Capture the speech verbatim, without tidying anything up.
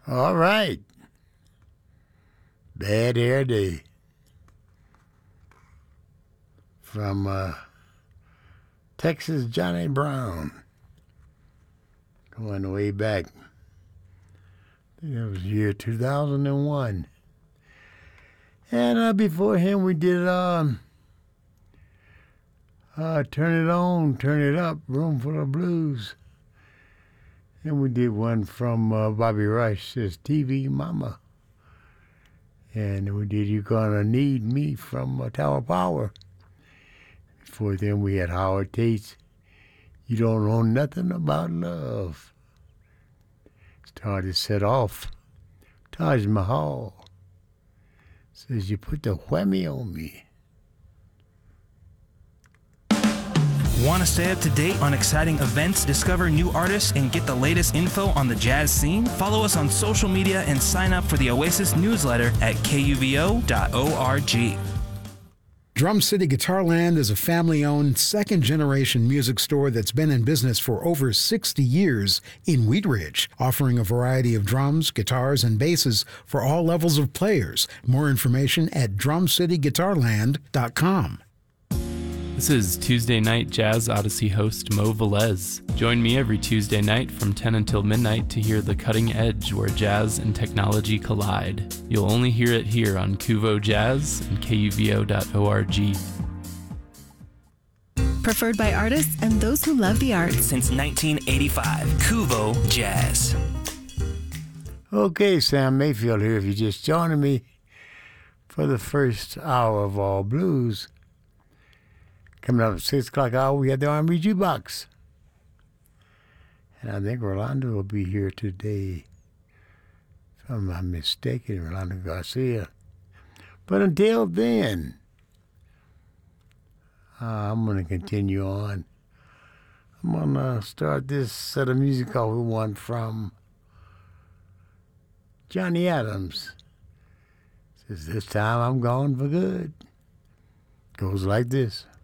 All right. Bad Hair Day. From uh, Texas Johnny Brown. Going way back. I think that was year two thousand one. And uh, before him, we did um, uh, Turn It On, Turn It Up, Room Full of Blues. And we did one from uh, Bobby Rush's T V Mama. And we did You Gonna Need Me from uh, Tower Power. Before then, we had Howard Tate's You Don't Know Nothing About Love. Started set off. Taj Mahal says you put the whammy on me. Want to stay up to date on exciting events, discover new artists, and get the latest info on the jazz scene? Follow us on social media and sign up for the Oasis newsletter at K U V O dot org. Drum City Guitarland is a family-owned, second-generation music store that's been in business for over sixty years in Wheat Ridge, offering a variety of drums, guitars, and basses for all levels of players. More information at drum city guitarland dot com. This is Tuesday Night Jazz Odyssey host Mo Velez. Join me every Tuesday night from ten until midnight to hear the cutting edge where jazz and technology collide. You'll only hear it here on Kuvo Jazz and K U V O dot org. Preferred by artists and those who love the arts. Since nineteen eighty-five, Kuvo Jazz. Okay, Sam Mayfield here. If you're just joining me for the first hour of All Blues. Coming up at six o'clock hour, we had the R and B Jukebox. And I think Rolando will be here today. If I'm not mistaken, Rolando Garcia. But until then, uh, I'm going to continue on. I'm going to start this set of music off with one from Johnny Adams. Says, this time I'm gone for good. Goes like this.